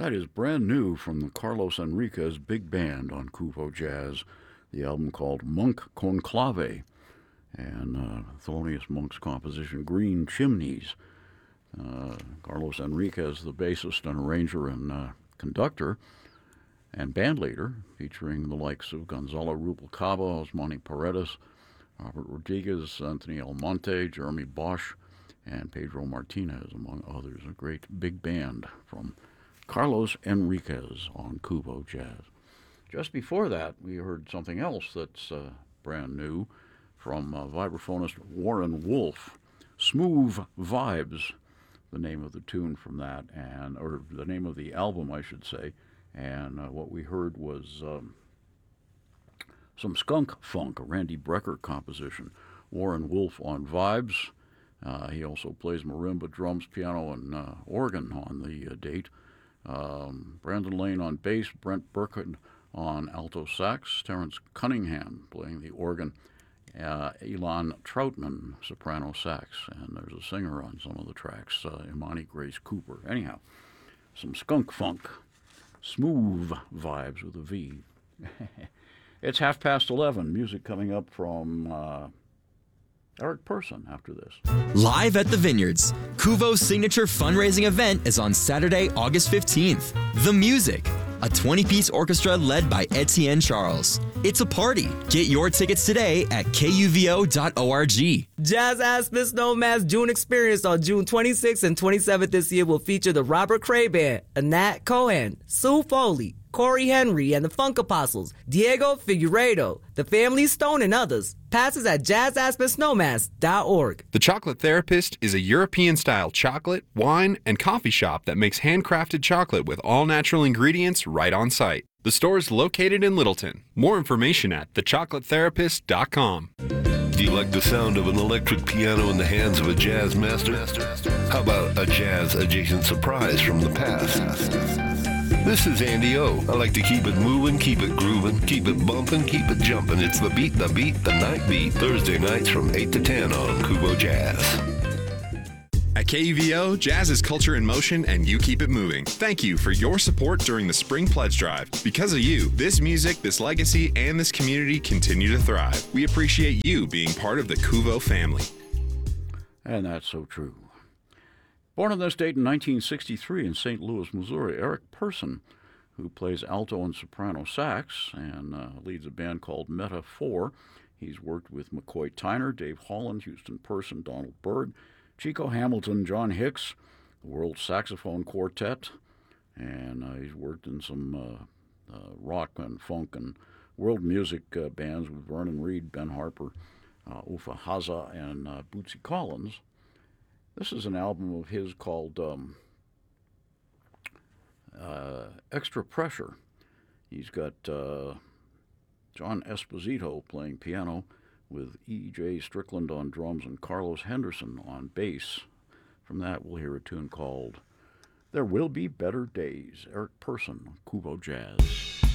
That is brand new from the Carlos Enriquez Big Band on Kuvo Jazz, the album called Monk Conclave, and Thelonious Monk's composition Green Chimneys. Carlos Enriquez, the bassist and arranger and conductor and bandleader, featuring the likes of Gonzalo Rubalcaba, Osmani Paredes, Robert Rodriguez, Anthony Almonte, Jeremy Bosch, and Pedro Martinez, among others. A great big band from Carlos Enriquez on Kuvo Jazz. Just before that, we heard something else that's brand new from vibraphonist Warren Wolf. Smooth Vibes, the name of the tune from that, or the name of the album, I should say. And what we heard was some skunk funk, a Randy Brecker composition. Warren Wolf on vibes. He also plays marimba, drums, piano, and organ on the date. Brandon Lane on bass, Brent Burkett on alto sax, Terrence Cunningham playing the organ, Elon Troutman soprano sax, and there's a singer on some of the tracks, Imani Grace Cooper. Anyhow, some skunk funk, smooth vibes with a V. It's 11:30. Music coming up from Eric Person after this. Live at the Vineyards, Kuvo's signature fundraising event is on Saturday, August 15th. The Music, a 20-piece orchestra led by Etienne Charles. It's a party. Get your tickets today at kuvo.org. Jazz Aspen Snowman's June experience on June 26th and 27th this year will feature the Robert Cray Band, Anat Cohen, Sue Foley, Corey Henry and the Funk Apostles, Diego Figueiredo, the Family Stone, and others. Passes at jazzaspensnowmass.org. The Chocolate Therapist is a European-style chocolate, wine, and coffee shop that makes handcrafted chocolate with all-natural ingredients right on site. The store is located in Littleton. More information at thechocolatetherapist.com. Do you like the sound of an electric piano in the hands of a jazz master? How about a jazz-adjacent surprise from the past? This is Andy O. I like to keep it moving, keep it grooving, keep it bumping, keep it jumping. It's the night beat, Thursday nights from 8 to 10 on Kuvo Jazz. At KUVO, jazz is culture in motion, and you keep it moving. Thank you for your support during the Spring Pledge Drive. Because of you, this music, this legacy, and this community continue to thrive. We appreciate you being part of the Kuvo family. And that's so true. Born on this date in 1963 in St. Louis, Missouri, Eric Person, who plays alto and soprano sax and leads a band called Meta 4. He's worked with McCoy Tyner, Dave Holland, Houston Person, Donald Byrd, Chico Hamilton, John Hicks, the World Saxophone Quartet, and he's worked in some rock and funk and world music bands with Vernon Reid, Ben Harper, Ufa Haza, and Bootsy Collins. This is an album of his called Extra Pressure. He's got John Esposito playing piano with E.J. Strickland on drums and Carlos Henderson on bass. From that, we'll hear a tune called There Will Be Better Days. Eric Person, Kuvo Jazz.